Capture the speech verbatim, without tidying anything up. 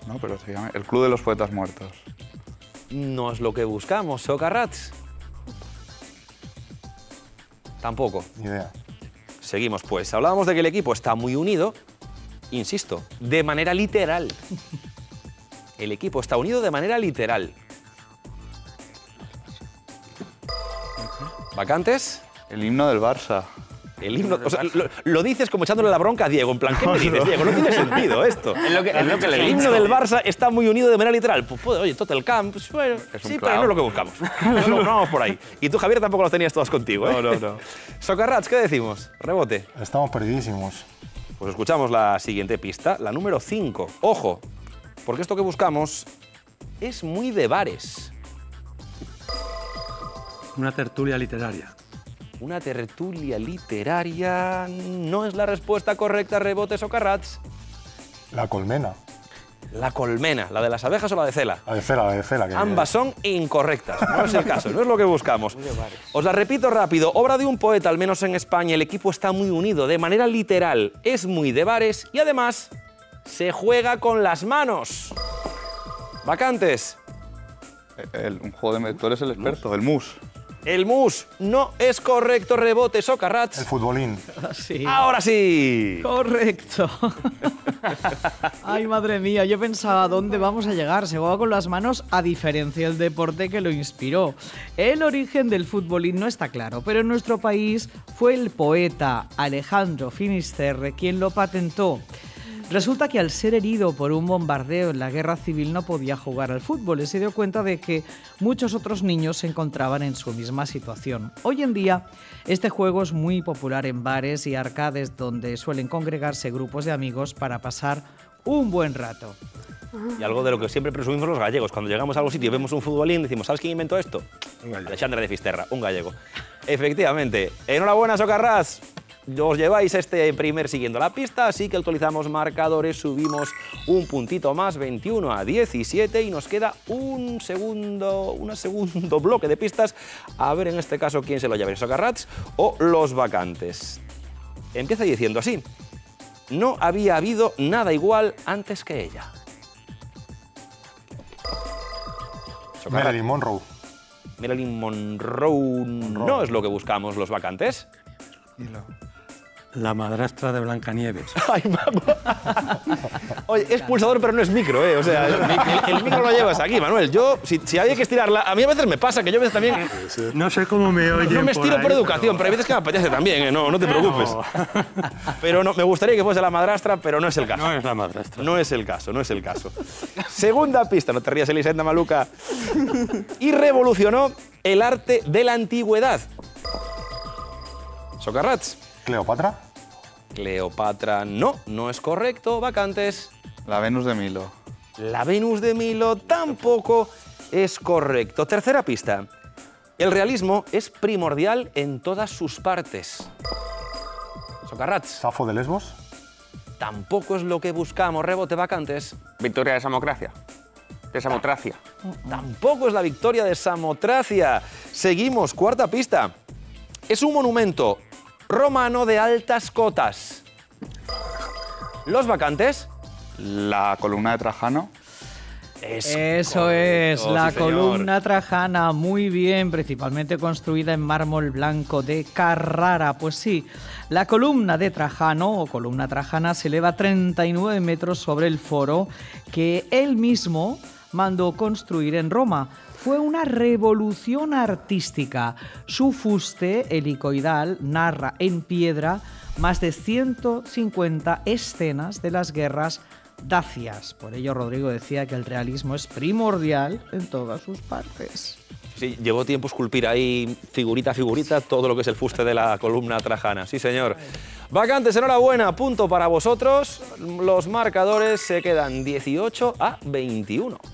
No, pero se llama El Club de los Poetas Muertos. No es lo que buscamos, Socarrats. Tampoco. Ni idea. Seguimos, pues. Hablábamos de que el equipo está muy unido, insisto, de manera literal. El equipo está unido de manera literal. ¿Vacantes? El himno del Barça. El himno, o sea, lo, lo dices como echándole la bronca a Diego, en plan, ¿qué me dices, Diego? No tiene sentido esto. Es lo que, es lo que le he El himno dicho. del Barça está muy unido de manera literal. Pues, pues, oye, Total Camp, pues, bueno, Es un sí, clavo. pero no es lo que buscamos. No, no, no vamos por ahí. Y tú, Javier, tampoco los tenías todos contigo, ¿eh? No, no, no. Socarrats, ¿qué decimos? Rebote. Estamos perdidísimos. Pues escuchamos la siguiente pista, la número cinco. Ojo, porque esto que buscamos es muy de bares. Una tertulia literaria. Una tertulia literaria no es la respuesta correcta, rebote, Socarrats. La colmena. La colmena, ¿la de las abejas o la de Cela? La de cera, la de cera. Que... Ambas son incorrectas, no es el caso, no es lo que buscamos. Os la repito rápido, obra de un poeta, al menos en España, el equipo está muy unido, de manera literal, es muy de bares y además se juega con las manos. Vacantes. El- un juego de... Tú eres el experto, el mus. El mus no es correcto, rebote, El Socarrats. futbolín. Sí. Ahora sí. Correcto. Ay, madre mía, yo pensaba, ¿dónde vamos a llegar? Se juega con las manos, a diferencia del deporte que lo inspiró. El origen del futbolín no está claro, pero en nuestro país fue el poeta Alejandro Finisterre quien lo patentó. Resulta que al ser herido por un bombardeo en la guerra civil no podía jugar al fútbol y se dio cuenta de que muchos otros niños se encontraban en su misma situación. Hoy en día, este juego es muy popular en bares y arcades donde suelen congregarse grupos de amigos para pasar un buen rato. Y algo de lo que siempre presumimos los gallegos, cuando llegamos a algún sitio y vemos un futbolín, decimos, ¿sabes quién inventó esto? Alexandre de Fisterra, un gallego. Efectivamente. Enhorabuena, Socarrats. Os lleváis este primer siguiendo la pista, así que actualizamos marcadores, subimos un puntito más, veintiuno a diecisiete, y nos queda un segundo, un segundo bloque de pistas. A ver en este caso quién se lo lleva, Socarrats o los Vacantes. Empieza diciendo así: no había habido nada igual antes que ella. Socarrats. Marilyn Monroe. Marilyn Monroe no es lo que buscamos, los Vacantes. La madrastra de Blancanieves. Ay, mamá. Oye, es pulsador, pero no es micro, ¿eh? O sea, el, el- el micro lo llevas aquí, Manuel. Yo, si, si hay que estirarla, a mí a veces me pasa que yo a veces también... No sé cómo me oyen No me estiro por, por ahí, educación, pero hay veces que me apetece también, ¿eh? No, no te preocupes. Pero no, me gustaría que fuese la madrastra, pero no es el caso. No es la madrastra. No es el caso, no es el caso. Segunda pista, no te rías, Elisenda Maluca. Y revolucionó el arte de la antigüedad. Socarrats. Cleopatra. Cleopatra, no, no es correcto. Vacantes. La Venus de Milo. La Venus de Milo tampoco es correcto. Tercera pista. El realismo es primordial en todas sus partes. Socarrats. Safo de Lesbos. Tampoco es lo que buscamos. Rebote, Vacantes. Victoria de Samocracia. De Samotracia. Tampoco es la victoria de Samotracia. Seguimos, cuarta pista. Es un monumento romano de altas cotas. Los Vacantes. La columna de Trajano. Es Eso correcto, es, la sí, señor. columna trajana, muy bien, principalmente construida en mármol blanco de Carrara. Pues sí, la columna de Trajano, o columna trajana, se eleva treinta y nueve metros sobre el foro que él mismo mandó construir en Roma. Fue una revolución artística. Su fuste helicoidal narra en piedra más de ciento cincuenta escenas de las guerras dacias. Por ello, Rodrigo decía que el realismo es primordial en todas sus partes. Sí, llevó tiempo esculpir ahí, figurita a figurita, todo lo que es el fuste de la columna trajana. Sí, señor. Vacantes, enhorabuena, punto para vosotros. Los marcadores se quedan dieciocho a veintiuno.